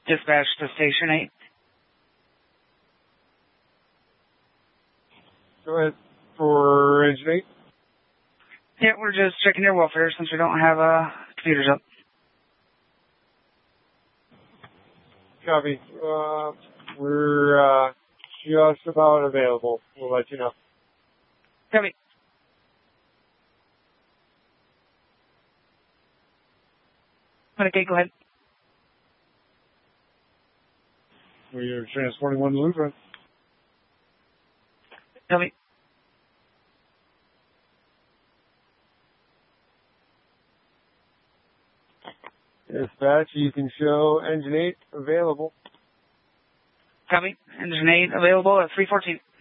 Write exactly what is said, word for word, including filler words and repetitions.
Dispatch to Station eight. Go ahead for Engine eight. Yeah, we're just checking your welfare since we don't have uh, computers up. Copy. Uh, we're uh, just about available. We'll let you know. Copy. Okay, go ahead. We're transporting one to Lutheran. Copy. Dispatch, you can show Engine eight available. Copy. Engine eight available at three fourteen.